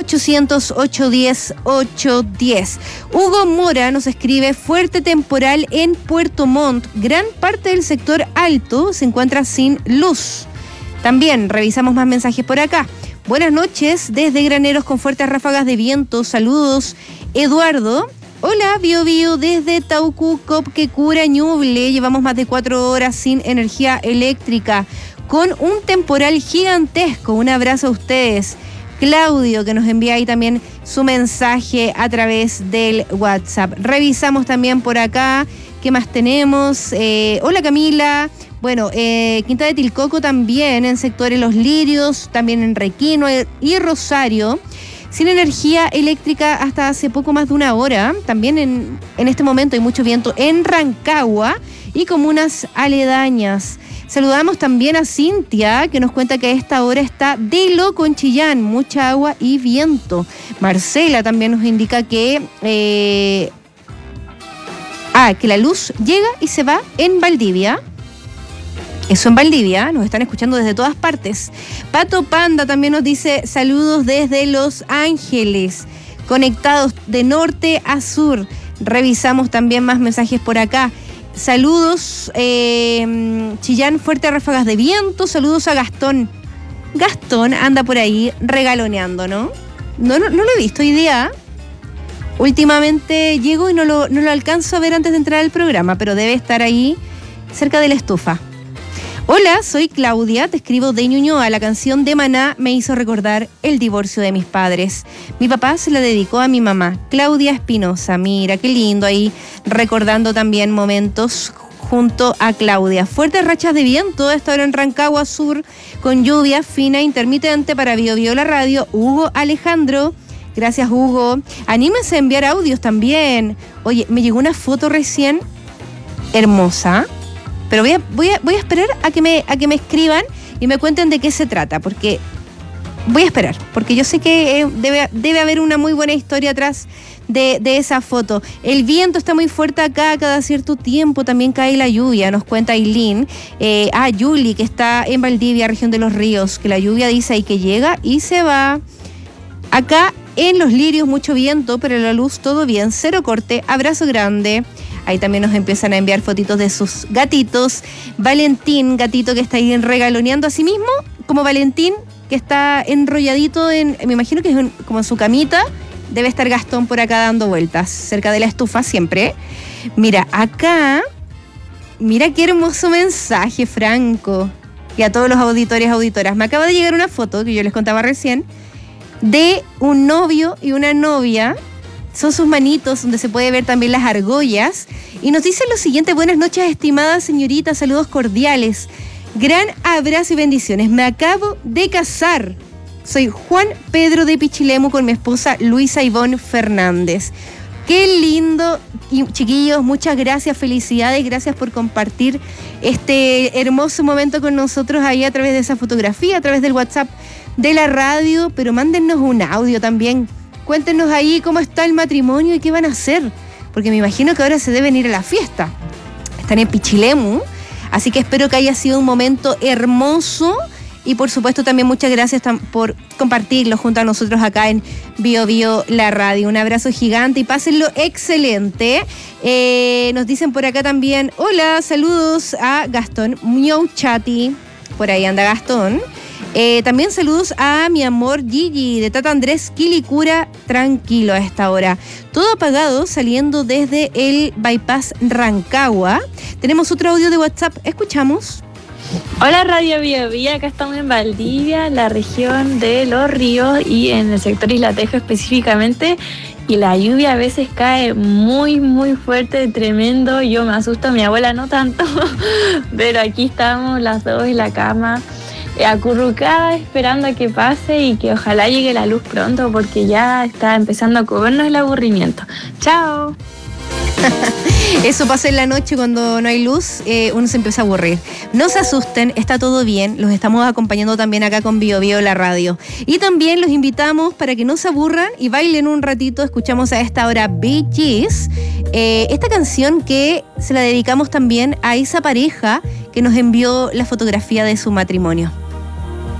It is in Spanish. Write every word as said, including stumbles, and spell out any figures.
ochocientos, ochocientos diez, ochocientos diez. Hugo Mora nos escribe: fuerte temporal en Puerto Montt. Gran parte del sector alto se encuentra sin luz. También revisamos más mensajes por acá. Buenas noches desde Graneros con fuertes ráfagas de viento. Saludos, Eduardo. Hola, Bio Bio desde Taucu, Copquecura, Ñuble. Llevamos más de cuatro horas sin energía eléctrica, con un temporal gigantesco. Un abrazo a ustedes. Claudio, que nos envía ahí también su mensaje a través del WhatsApp. Revisamos también por acá. ¿Qué más tenemos? Eh, hola, Camila. Bueno, eh, Quinta de Tilcoco también, en sectores Los Lirios, también en Requino y Rosario. Sin energía eléctrica hasta hace poco más de una hora. También en, en este momento hay mucho viento en Rancagua y comunas aledañas. Saludamos también a Cintia, que nos cuenta que a esta hora está de loco en Chillán, mucha agua y viento. Marcela también nos indica que, eh, ah, que la luz llega y se va en Valdivia. Eso en Valdivia, nos están escuchando desde todas partes. Pato Panda también nos dice: saludos desde Los Ángeles, conectados de norte a sur. Revisamos también más mensajes por acá. Saludos, eh, Chillán, fuertes ráfagas de viento. Saludos a Gastón. Gastón anda por ahí regaloneando, ¿no? No, no, no lo he visto hoy día. Últimamente llego y no lo, no lo alcanzo a ver antes de entrar al programa, pero debe estar ahí cerca de la estufa. Hola, soy Claudia, te escribo de Ñuñoa. La canción de Maná me hizo recordar el divorcio de mis padres. Mi papá se la dedicó a mi mamá, Claudia Espinosa. Mira, qué lindo ahí, recordando también momentos junto a Claudia. Fuertes rachas de viento a esta hora en Rancagua Sur, con lluvia fina e intermitente para Bio Bio la Radio. Hugo Alejandro, gracias Hugo. Anímense a enviar audios también. Oye, me llegó una foto recién hermosa. Pero voy a, voy a, voy a esperar a que, me, a que me escriban y me cuenten de qué se trata, porque voy a esperar, porque yo sé que eh, debe, debe haber una muy buena historia atrás de, de esa foto. El viento está muy fuerte acá, cada cierto tiempo también cae la lluvia, nos cuenta Aileen. Eh, ah, Yuli, que está en Valdivia, región de Los Ríos, que la lluvia dice ahí que llega y se va. Acá en Los Lirios mucho viento, pero la luz todo bien, cero corte, abrazo grande. Ahí también nos empiezan a enviar fotitos de sus gatitos. Valentín, gatito que está ahí regaloneando a sí mismo, como Valentín, que está enrolladito en, me imagino que es en, como en su camita. Debe estar Gastón por acá dando vueltas, cerca de la estufa siempre. Mira, acá, mira qué hermoso mensaje, Franco. Y a todos los auditores, auditoras. Me acaba de llegar una foto, que yo les contaba recién, de un novio y una novia. Son sus manitos, donde se puede ver también las argollas. Y nos dicen lo siguiente: buenas noches, estimadas señoritas, saludos cordiales. Gran abrazo y bendiciones. Me acabo de casar. Soy Juan Pedro de Pichilemu con mi esposa Luisa Ivonne Fernández. Qué lindo. Y chiquillos, muchas gracias, felicidades, gracias por compartir este hermoso momento con nosotros ahí a través de esa fotografía, a través del WhatsApp de la radio. Pero mándennos un audio también. Cuéntenos ahí cómo está el matrimonio y qué van a hacer, porque me imagino que ahora se deben ir a la fiesta. Están en Pichilemu, así que espero que haya sido un momento hermoso y por supuesto también muchas gracias por compartirlo junto a nosotros acá en Bio Bio la Radio. Un abrazo gigante y pásenlo excelente. Eh, nos dicen por acá también: hola, saludos a Gastón Miauchati. Por ahí anda Gastón. Eh, también saludos a mi amor Gigi de Tata Andrés Quilicura, tranquilo a esta hora. Todo apagado saliendo desde el Bypass Rancagua. Tenemos otro audio de WhatsApp, escuchamos. Hola Radio Bio Bio, acá estamos en Valdivia, la región de Los Ríos y en el sector Isla Tejo específicamente. Y la lluvia a veces cae muy, muy fuerte, tremendo. Yo me asusto, mi abuela no tanto, pero aquí estamos las dos en la cama, acurrucada, esperando a que pase y que ojalá llegue la luz pronto, porque ya está empezando a comernos el aburrimiento. ¡Chao! Eso pasa en la noche cuando no hay luz, eh, uno se empieza a aburrir. No se asusten, está todo bien, los estamos acompañando también acá con Bio Bio la Radio. Y también los invitamos para que no se aburran y bailen un ratito. Escuchamos a esta hora Bee Gees, eh, esta canción que se la dedicamos también a esa pareja que nos envió la fotografía de su matrimonio.